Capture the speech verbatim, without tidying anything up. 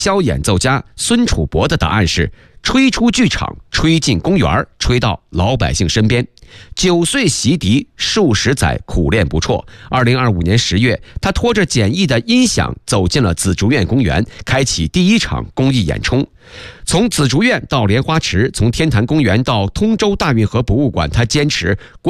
萧演奏家孙楚博的答案是：吹出剧场，吹进公园，吹到老百姓身边。九岁习笛，数十载苦练不辍。二零二五年十月，他拖着简易的音响走进了紫竹院公园，开启第一场公益演冲。从紫竹院到莲花池，从天坛公园到通州大运河博物馆，他坚持